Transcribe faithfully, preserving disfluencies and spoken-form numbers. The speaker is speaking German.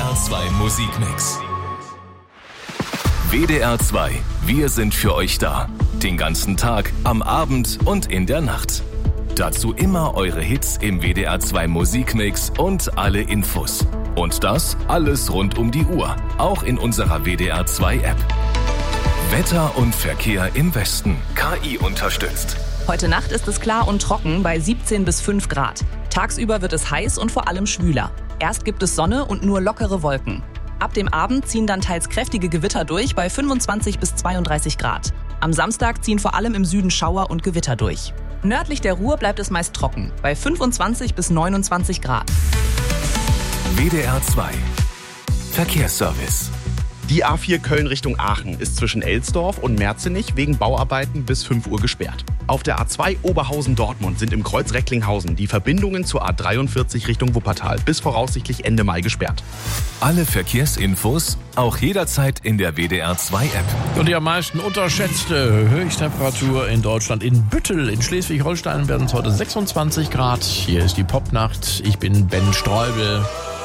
R zwei Musikmix. W D R zwei, wir sind für euch da. Den ganzen Tag, am Abend und in der Nacht. Dazu immer eure Hits im W D R zwei Musikmix und alle Infos. Und das alles rund um die Uhr, auch in unserer W D R zwei App. Wetter und Verkehr im Westen, K I unterstützt. Heute Nacht ist es klar und trocken bei siebzehn bis fünf Grad. Tagsüber wird es heiß und vor allem schwüler. Erst gibt es Sonne und nur lockere Wolken. Ab dem Abend ziehen dann teils kräftige Gewitter durch bei fünfundzwanzig bis zweiunddreißig Grad. Am Samstag ziehen vor allem im Süden Schauer und Gewitter durch. Nördlich der Ruhr bleibt es meist trocken, bei fünfundzwanzig bis neunundzwanzig Grad. W D R zwei Verkehrsservice. Die A vier Köln Richtung Aachen ist zwischen Elsdorf und Merzenich wegen Bauarbeiten bis fünf Uhr gesperrt. Auf der A zwei Oberhausen-Dortmund sind im Kreuz Recklinghausen die Verbindungen zur A dreiundvierzig Richtung Wuppertal bis voraussichtlich Ende Mai gesperrt. Alle Verkehrsinfos auch jederzeit in der W D R zwei App. Und die am meisten unterschätzte Höchsttemperatur in Deutschland in Büttel in Schleswig-Holstein werden es heute sechsundzwanzig Grad. Hier ist die Popnacht. Ich bin Ben Streubel.